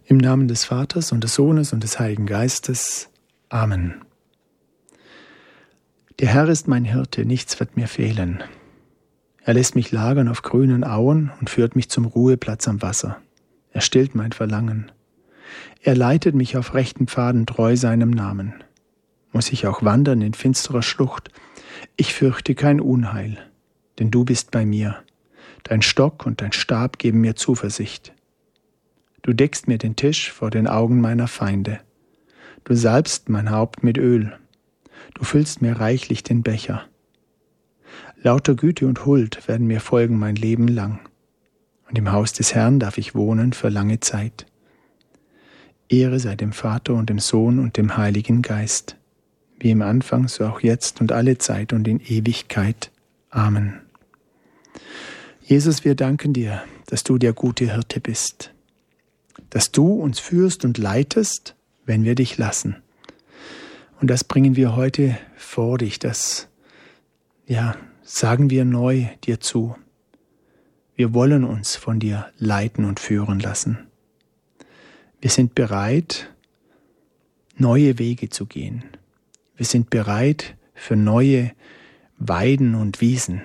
Im Namen des Vaters und des Sohnes und des Heiligen Geistes. Amen. Der Herr ist mein Hirte, nichts wird mir fehlen. Er lässt mich lagern auf grünen Auen und führt mich zum Ruheplatz am Wasser. Er stillt mein Verlangen. Er leitet mich auf rechten Pfaden treu seinem Namen. Muss ich auch wandern in finsterer Schlucht, ich fürchte kein Unheil, denn du bist bei mir. Dein Stock und dein Stab geben mir Zuversicht. Du deckst mir den Tisch vor den Augen meiner Feinde. Du salbst mein Haupt mit Öl. Du füllst mir reichlich den Becher. Lauter Güte und Huld werden mir folgen mein Leben lang. Und im Haus des Herrn darf ich wohnen für lange Zeit. Ehre sei dem Vater und dem Sohn und dem Heiligen Geist, wie im Anfang, so auch jetzt und alle Zeit und in Ewigkeit. Amen. Jesus, wir danken dir, dass du der gute Hirte bist, dass du uns führst und leitest, wenn wir dich lassen. Und das bringen wir heute vor dich, das sagen wir neu dir zu. Wir wollen uns von dir leiten und führen lassen. Wir sind bereit, neue Wege zu gehen. Wir sind bereit für neue Weiden und Wiesen.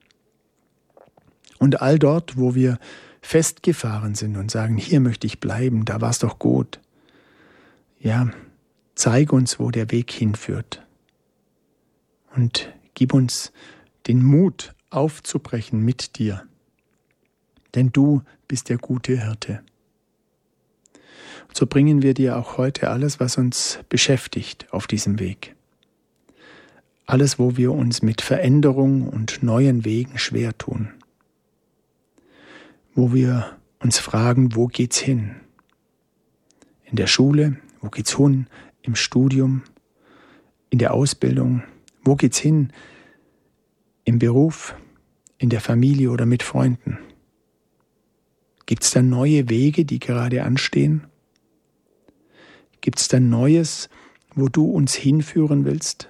Und all dort, wo wir festgefahren sind und sagen, hier möchte ich bleiben, da war es doch gut. Ja, zeig uns, wo der Weg hinführt. Und gib uns den Mut, aufzubrechen mit dir. Denn du bist der gute Hirte. Und so bringen wir dir auch heute alles, was uns beschäftigt auf diesem Weg. Alles, wo wir uns mit Veränderung und neuen Wegen schwer tun. Wo wir uns fragen, wo geht's hin? In der Schule, wo geht's hin? Im Studium, in der Ausbildung, wo geht's hin? Im Beruf, in der Familie oder mit Freunden? Gibt's da neue Wege, die gerade anstehen? Gibt's da Neues, wo du uns hinführen willst?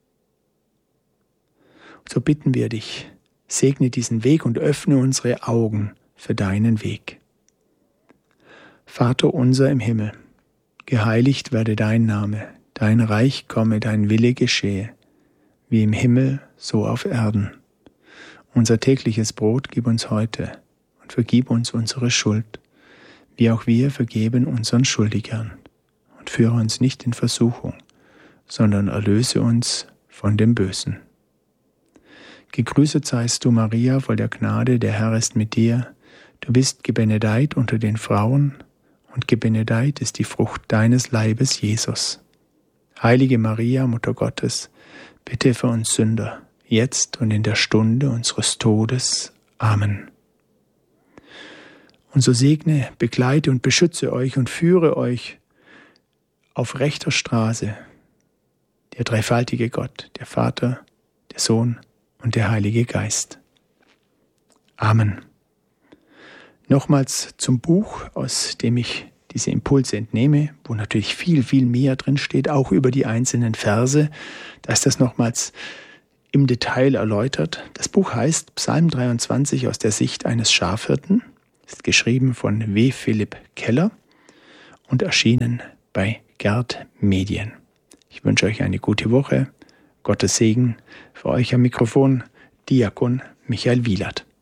So bitten wir dich, segne diesen Weg und öffne unsere Augen für deinen Weg. Vater unser im Himmel, geheiligt werde dein Name, dein Reich komme, dein Wille geschehe, wie im Himmel, so auf Erden. Unser tägliches Brot gib uns heute und vergib uns unsere Schuld, wie auch wir vergeben unseren Schuldigern. Und führe uns nicht in Versuchung, sondern erlöse uns von dem Bösen. Gegrüßet seist du, Maria, voll der Gnade, der Herr ist mit dir. Du bist gebenedeit unter den Frauen, und gebenedeit ist die Frucht deines Leibes, Jesus. Heilige Maria, Mutter Gottes, bitte für uns Sünder, jetzt und in der Stunde unseres Todes. Amen. Und so segne, begleite und beschütze euch und führe euch auf rechter Straße der dreifaltige Gott, der Vater, der Sohn und der Heilige Geist. Amen. Nochmals zum Buch, aus dem ich diese Impulse entnehme, wo natürlich viel, viel mehr drin steht, auch über die einzelnen Verse. Da ist das nochmals im Detail erläutert. Das Buch heißt Psalm 23 aus der Sicht eines Schafhirten, ist geschrieben von W. Philipp Keller und erschienen bei Gerd Medien. Ich wünsche euch eine gute Woche. Gottes Segen. Für euch am Mikrofon Diakon Michael Wielert.